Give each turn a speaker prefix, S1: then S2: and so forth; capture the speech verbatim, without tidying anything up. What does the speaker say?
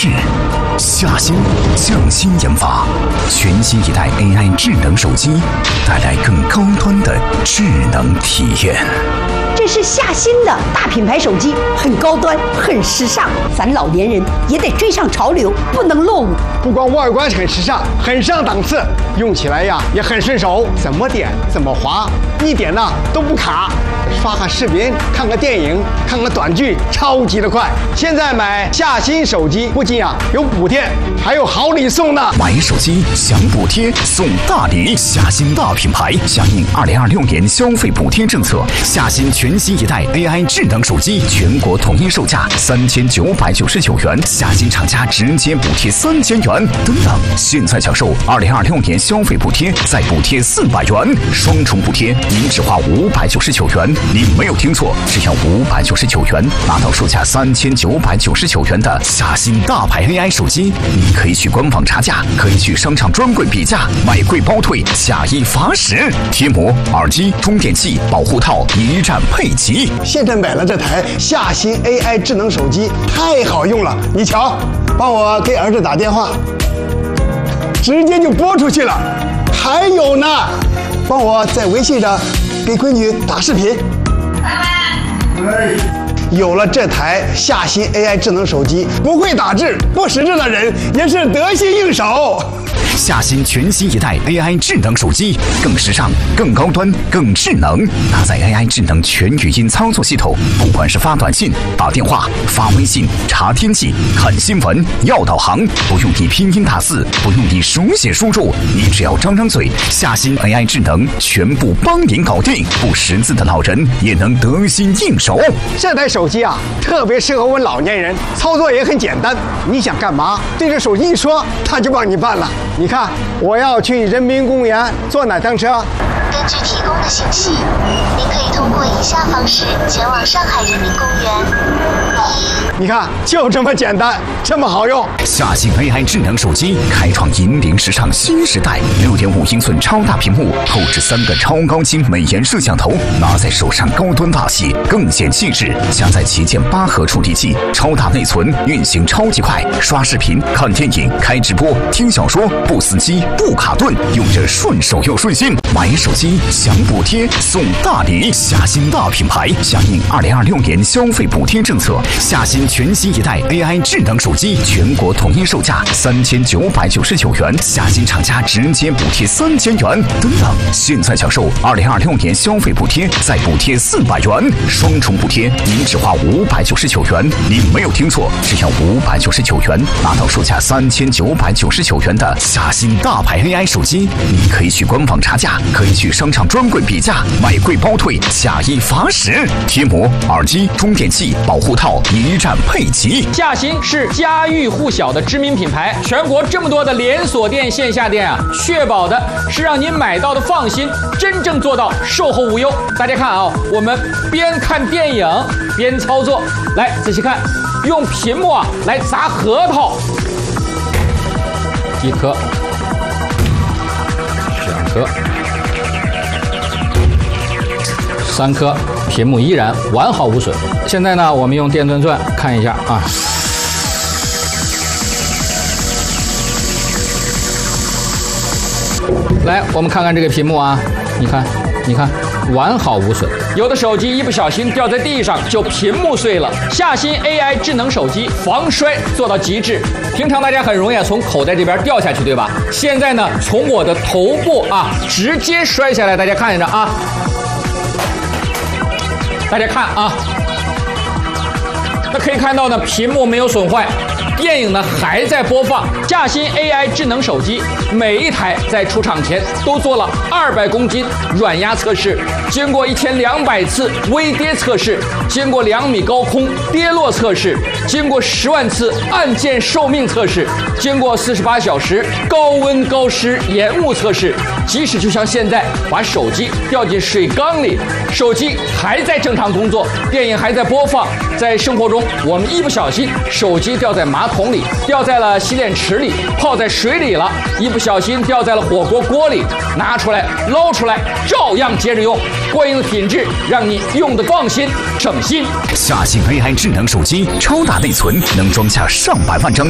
S1: 智，夏新匠心研发全新一代 A I 智能手机，带来更高端的智能体验。
S2: 这是夏新的大品牌手机，很高端，很时尚，咱老年人也得追上潮流，不能落伍。
S3: 不光外观很时尚，很上档次，用起来呀也很顺手，怎么点怎么滑，一点呢都不卡。刷个视频，看个电影，看个短剧，超级的快。现在买夏新手机，不仅啊有补贴，还有好礼送呢。
S1: 买手机享补贴送大礼，夏新大品牌响应二零二六年消费补贴政策，夏新全新一代 A I 智能手机全国统一售价三千九百九十九元，夏新厂家直接补贴三千元。等等，现在享受二零二六年消费补贴，再补贴四百元，双重补贴，您只花五百九十九元。你没有听错，只要五百九十九元，拿到售价三千九百九十九元的夏新大牌 A I 手机。你可以去官网查价，可以去商场专柜比价，买贵包退，下一罚十。贴膜、耳机、充电器、保护套一站配齐。
S3: 现在买了这台夏新 A I 智能手机，太好用了。你瞧，帮我给儿子打电话，直接就拨出去了。还有呢，帮我在微信上给闺女打视频。有了这台夏新 A I 智能手机，不会打字、不识字的人也是得心应手。
S1: 夏新全新一代 A I 智能手机，更时尚、更高端、更智能，搭载 A I 智能全语音操作系统，不管是发短信、打电话、发微信、查天气、看新闻、要导航，不用你拼音打字，不用你手写输入，你只要张张嘴，夏新 A I 智能全部帮您搞定，不识字的老人也能得心应手。
S3: 这台手机啊，特别适合我们老年人，操作也很简单。你想干嘛，对着手机一说，它就帮你办了。你看，我要去人民公园坐哪趟车？
S4: 根据提供的信息，您可以通过以下方式前往上海人民公园。
S3: 你看，就这么简单，这么好用。
S1: 夏新 A I 智能手机开创引领时尚新时代，六点五英寸超大屏幕，后置三个超高清美颜摄像头，拿在手上高端大气，更显气质。加载旗舰八核处理器，超大内存，运行超级快，刷视频、看电影、开直播、听小说，不死机、不卡顿，用着顺手又顺心。买手机享补贴送大礼，夏新大品牌响应二零二六年消费补贴政策，夏新全新一代 A I 智能手机全国统一售价三千九百九十九元，夏新厂家直接补贴三千元。等等，现在享受二零二六年消费补贴，再补贴四百元，双重补贴，您只花五百九十九元。你没有听错，只要五百九十九元，拿到售价三千九百九十九元的夏新大牌 A I 手机。你可以去官网查价，可以去商场专柜比价，买贵包退，下一罚十。贴膜、耳机、充电器、保护套一站配齐。
S5: 夏新是家喻户晓的知名品牌，全国这么多的连锁店、线下店啊，确保的是让您买到的放心，真正做到售后无忧。大家看啊，我们边看电影边操作，来仔细看，用屏幕啊来砸核桃，一颗、两颗、三颗，屏幕依然完好无损。现在呢，我们用电钻钻看一下啊。来，我们看看这个屏幕啊，你看，你看，完好无损。有的手机一不小心掉在地上就屏幕碎了，夏新 A I 智能手机防摔做到极致。平常大家很容易从口袋这边掉下去，对吧？现在呢，从我的头部啊直接摔下来，大家看着啊，大家看啊，那可以看到呢，屏幕没有损坏。电影呢还在播放。夏新 A I 智能手机每一台在出厂前都做了二百公斤软压测试，经过一千两百次微跌测试，经过两米高空跌落测试，经过十万次按键寿命测试，经过四十八小时高温高湿延误测试。即使就像现在把手机掉进水缸里，手机还在正常工作，电影还在播放。在生活中，我们一不小心手机掉在马桶里，掉在了洗脸池里，泡在水里了，一不小心掉在了火锅锅里，拿出来捞出来，照样接着用，过硬的品质让你用的放心省心。
S1: 夏新 A I 智能手机，超大内存，能装下上百万张